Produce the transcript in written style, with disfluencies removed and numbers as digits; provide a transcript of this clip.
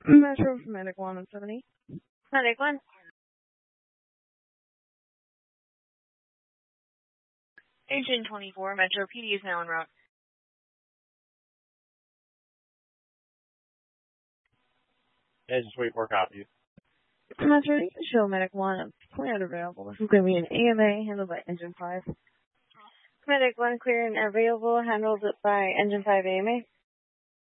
Metro for Medic 170. Medic 1. Agent 24, Metro PD is now en route. Agent 24, copy. Metro, you can show Medic 1 is cleared available. This is going to be an AMA handled by Engine 5. Medic 1 clear and available, handled by Engine 5 AMA.